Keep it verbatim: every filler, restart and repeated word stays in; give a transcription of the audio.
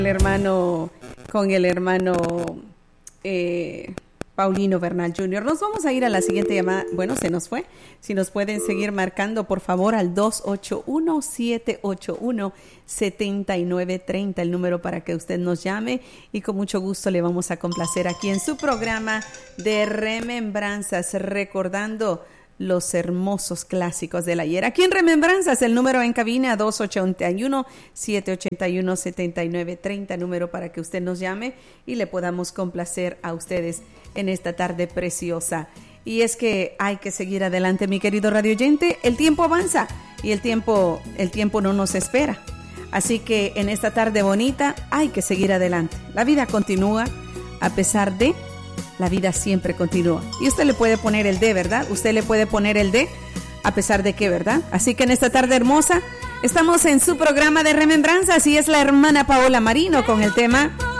el hermano, con el hermano eh, Paulino Bernal junior Nos vamos a ir a la siguiente llamada. Bueno, se nos fue. Si nos pueden seguir marcando, por favor, al dos ocho uno, siete ocho uno, siete nueve tres cero, el número para que usted nos llame, y con mucho gusto le vamos a complacer aquí en su programa de Remembranzas, recordando los hermosos clásicos del ayer. Aquí en Remembranzas, el número en cabina dos ocho uno, siete ocho uno, siete nueve tres cero, número para que usted nos llame y le podamos complacer a ustedes en esta tarde preciosa. Y es que hay que seguir adelante, mi querido radio oyente. El tiempo avanza y el tiempo, el tiempo no nos espera. Así que en esta tarde bonita hay que seguir adelante. La vida continúa a pesar de... La vida siempre continúa. Y usted le puede poner el de, ¿verdad? Usted le puede poner el de, a pesar de qué, ¿verdad? Así que en esta tarde hermosa, estamos en su programa de Remembranzas y es la hermana Paola Marino con el tema